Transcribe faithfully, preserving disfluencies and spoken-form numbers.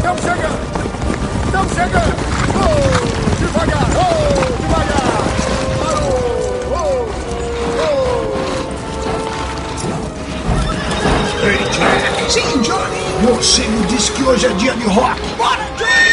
Estamos chegando! Estamos chegando! Oh, devagar! Oh, devagar! Oh, oh, oh. Ei, Jack! Sim, Johnny! Você me disse que hoje é dia de rock. Bora!